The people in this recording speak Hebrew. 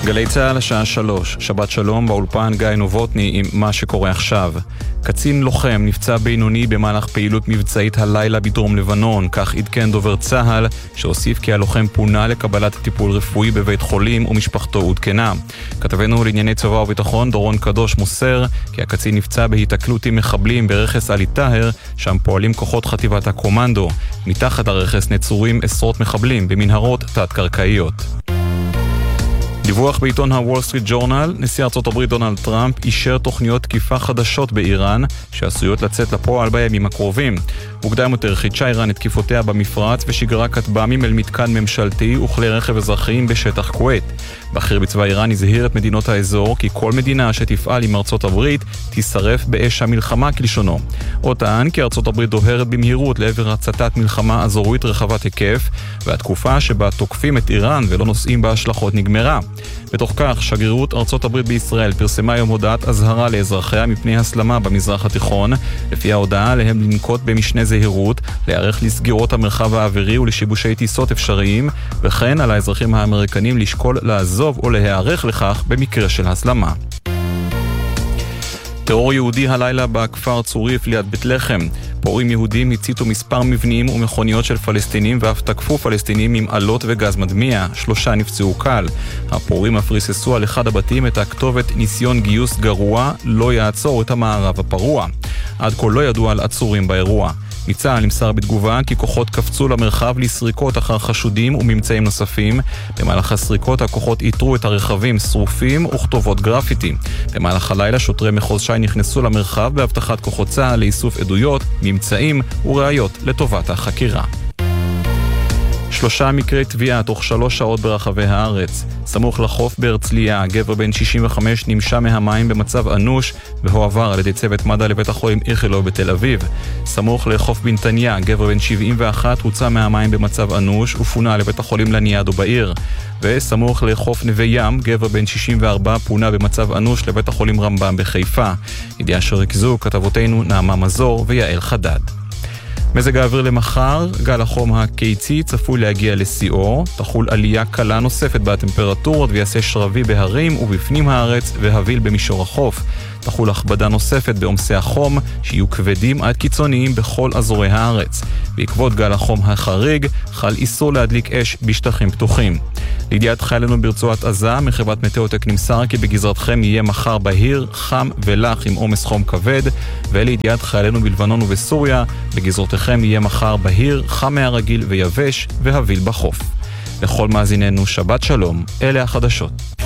גלי צהל השעה 3, שבת שלום, באולפן גיא נובוטני עם מה שקורה עכשיו. קצין לוחם נפצע בינוני במהלך פעילות מבצעית הלילה בדרום לבנון, כך עדכן דובר צהל, שהוסיף כי הלוחם פונה לקבלת טיפול רפואי בבית חולים ומשפחתו עודכנה. כתבנו לענייני צבא וביטחון דורון קדוש מוסר כי הקצין נפצע בהיתקלות עם מחבלים ברכס עלי טהר, שם פועלים כוחות חטיבת הקומנדו. מתחת הרכס נצורים עשרות מחבלים במנהרות תת-קרקעיות. דיווח בעיתון הוול סטריט ג'ורנל, נשיא ארצות הברית דונלד טראמפ אישר תוכניות תקיפה חדשות באיראן שעשויות לצאת לפועל בימים הקרובים. מוקדם יותר חידשה איראן את תקיפותיה במפרץ ושיגרה כטב"מים אל מתקן ממשלתי וכלי רכב אזרחיים בשטח כווית. בכיר בצבא איראן הזהיר את מדינות האזור כי כל מדינה שתפעל עם ארצות הברית תישרף באש המלחמה כלשונו. עוד טען כי ארצות הברית דוהרת במהירות לעבר הצתת מלחמה אזורית רחבת היקף, והתקופה שבה תוקפים את איראן ולא נושאים בהשלכות נגמרה. בתוך כך, שגרירות ארצות הברית בישראל פרסמה היום הודעת אזהרה לאזרחיה מפני הסלמה במזרח התיכון, לפי ההודעה להם לנקוט במשנה זהירות, להיערך לסגירות המרחב האווירי ולשיבושי טיסות אפשריים, וכן על האזרחים האמריקנים לשקול לעזוב או להיערך לכך במקרה של הסלמה. טרור יהודי הלילה בכפר צוריף ליד בית לחם. פורעים יהודים הציתו מספר מבנים ומכוניות של פלסטינים ואף תקפו פלסטינים עם עלות וגז מדמיע. 3 נפצעו קל. הפורעים הפריססו על אחד הבתים את הכתובת ניסיון גיוס גרוע לא יעצור את המערב הפרוע. עד כה לא ידוע על עצורים באירוע. מצה"ל נמסר בתגובה כי כוחות קפצו למרחב לסריקות אחר חשודים וממצאים נוספים. במהלך הסריקות הכוחות איתרו את הרכבים שרופים וכתובות גרפיטי. במהלך הלילה שוטרי מחוז ש"י נכנסו למרחב בהבטחת כוחות צה"ל לאיסוף עדויות, ממצאים וראיות לטובת החקירה. 3 מקרי תביעה תוך 3 שעות ברחבי הארץ. סמוך לחוף בהרצליה, גבר בן 65 נמשה מהמים במצב אנוש והועבר על ידי צוות מד"א לבית החולים איכילוב בתל אביב. סמוך לחוף בנתניה, גבר בן 71 הוצא מהמים במצב אנוש ופונה לבית החולים לניאדו בעיר. וסמוך לחוף נווה ים, גבר בן 64 פונה במצב אנוש לבית החולים רמב"ם בחיפה. ידיעה שריכזו כתבותינו נעמה מזור ויעל חדד. מזג האוויר למחר, גל החום הקיצי צפוי להגיע לשיאו, תחול עלייה קלה נוספת בטמפרטורות ויעשה שרבי בהרים ובפנים הארץ והביל במישור החוף. תחול הכבדה נוספת בעומסי החום שיהיו כבדים עד קיצוניים בכל אזורי הארץ. בעקבות גל החום החריג חל איסור להדליק אש בשטחים פתוחים. לידיעת חיילינו ברצועת עזה, מחברת מטאוטק נמסר כי בגזרתכם יהיה מחר בהיר, חם ולח עם עומס חום כבד, ולידיעת חיילינו בלבנון ובסוריה, בגזרותיכם יהיה מחר בהיר, חם מהרגיל ויבש והביל בחוף. לכל מאזיננו שבת שלום, אלה החדשות.